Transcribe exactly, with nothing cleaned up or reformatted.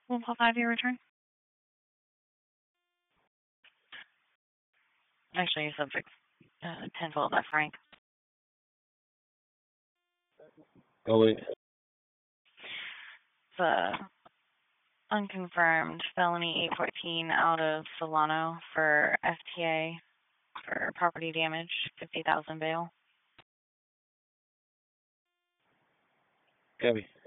We'll call five your return. Actually, subject uh, ten twelve F Frank. Oh, wait. The unconfirmed felony eight fourteen out of Solano for F T A for property damage, fifty thousand bail. Copy.